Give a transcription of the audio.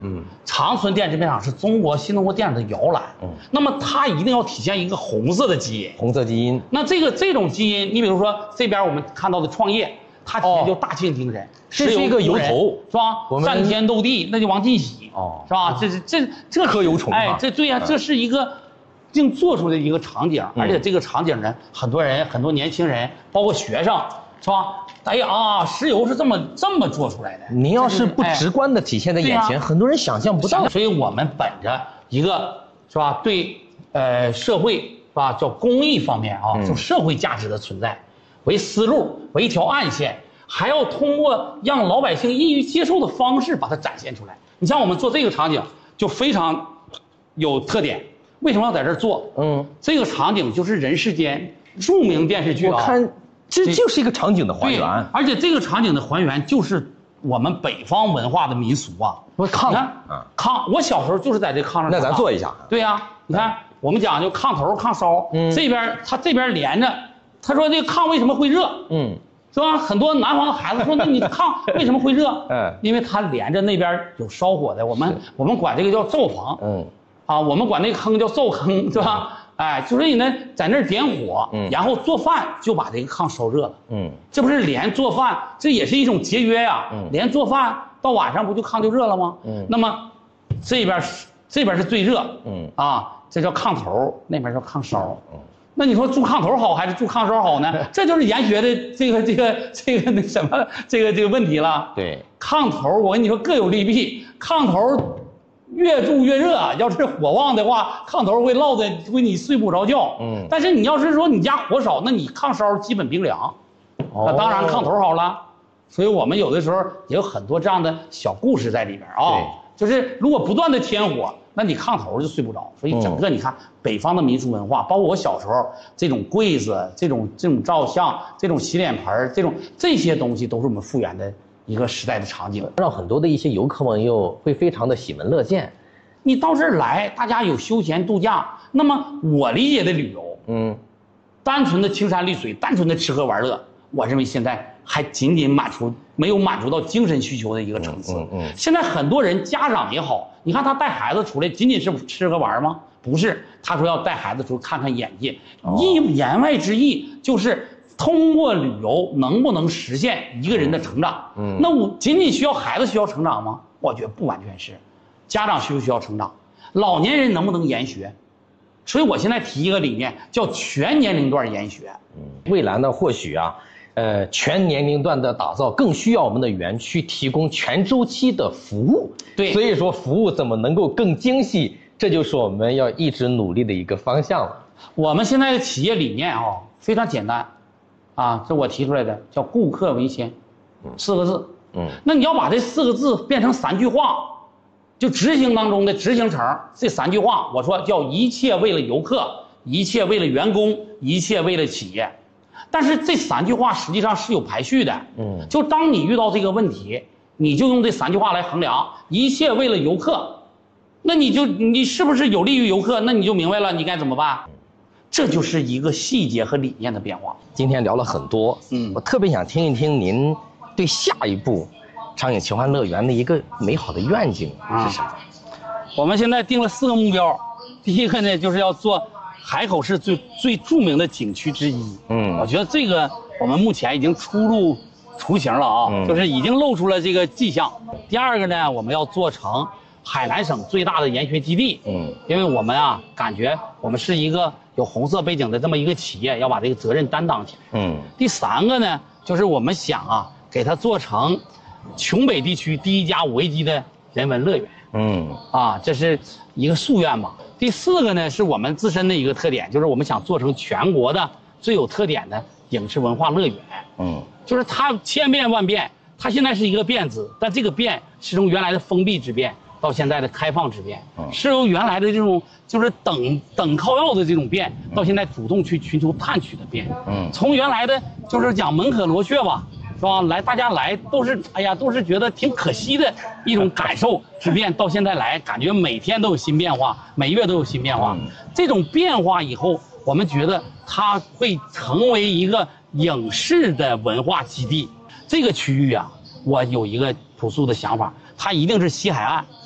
长春电制片厂是中国新中国电影的摇篮。那么它一定要体现一个红色的基因。 红色基因。 那这种基因，你比如说这边我们看到的创业，它体现就大庆精神， 这是一个由头， 是吧？战天斗地，那就王进喜，是吧？这柯有宠哎，对呀，这是一个定做出的一个场景，而且这个场景呢，很多年轻人，包括学生，是吧？哎呀，石油是这么做出来的。 您要是不直观的体现在眼前，很多人想象不到。 所以我们本着一个是吧，对社会是吧，叫公益方面啊，就社会价值的存在为思路，为一条暗线，还要通过让老百姓易于接受的方式把它展现出来。你像我们做这个场景就非常有特点。为什么要在这儿做？这个场景就是人世间著名电视剧啊。 我看这就是一个场景的还原， 而且这个场景的还原就是我们北方文化的民俗啊。 炕， 炕，我小时候就是在这炕上。 那咱做一下。 对呀，你看我们讲究炕头炕梢，它这边连着，他说这个炕为什么会热？是吧？很多南方的孩子说，那你炕为什么会热？因为它连着那边有烧火的，我们管这个叫灶房。我们管那个坑叫灶坑，是吧？哎，就是你呢在那儿点火，然后做饭就把这个炕烧热了。这不是连做饭，这也是一种节约呀。连做饭到晚上不就炕就热了吗？那么这边是最热，这叫炕头，那边叫炕梢。那你说住炕头好还是住炕梢好呢？这就是研学的这个那什么这个问题了。 对， 炕头我跟你说各有利弊，炕头越住越热，要是火旺的话，炕头会落在会你睡不着觉。但是你要是说你家火少，那你炕梢基本冰凉，那当然炕头好了。所以我们有的时候也有很多这样的小故事在里边啊。就是如果不断的添火，那你炕头就睡不着。所以整个你看北方的民俗文化，包括我小时候这种柜子、这种照相、这种洗脸盆、这些东西，都是我们复原的一个时代的场景， 让很多的一些游客们又会非常的喜闻乐见。 你到这儿来，大家有休闲度假，那么我理解的旅游，单纯的青山绿水，单纯的吃喝玩乐，我认为现在还仅没有满足到精神需求的一个层次。现在很多人家长也好，你看他带孩子出来，仅仅是吃喝玩吗？不是，他说要带孩子出去看看眼界，言外之意就是通过旅游能不能实现一个人的成长？那我仅仅需要孩子需要成长吗？我觉得不完全是，家长需不需要成长？老年人能不能研学？所以我现在提一个理念，叫全年龄段研学。 未来呢，或许全年龄段的打造更需要我们的园区提供全周期的服务。 对， 所以说服务怎么能够更精细，这就是我们要一直努力的一个方向了。 我们现在的企业理念非常简单，这我提出来的叫顾客为先，4个字。那你要把这4个字变成3句话，就执行当中的执行层这3句话，我说叫一切为了游客，一切为了员工，一切为了企业。但是这3句话实际上是有排序的。就当你遇到这个问题，你就用这3句话来衡量，一切为了游客，那你是不是有利于游客？那你就明白了你该怎么办。这就是一个细节和理念的变化。 今天聊了很多，我特别想听一听您对下一步长影奇幻乐园的一个美好的愿景是什么？ 我们现在定了4个目标，第一个呢就是要做海口市最著名的景区之一。我觉得这个我们目前已经初露雏形了就是已经露出了这个迹象。第二个呢，我们要做成海南省最大的研学基地。因为我们感觉我们是一个有红色背景的这么一个企业，要把这个责任担当起来。第3个呢，就是我们想给它做成琼北地区第1家5A级的人文乐园。这是一个夙愿嘛。第4个呢，是我们自身的一个特点，就是我们想做成全国的最有特点的影视文化乐园。就是它千变万变，它现在是一个变字，但这个变是从原来的封闭之变到现在的开放之变，是由原来的这种就是等靠要的这种变，到现在主动去寻求探取的变。从原来的就是讲门可罗雀吧，是吧？大家来都是觉得挺可惜的一种感受之变，到现在来感觉每天都有新变化，每月都有新变化。这种变化以后，我们觉得它会成为一个影视的文化基地。这个区域我有一个朴素的想法，它一定是西海岸，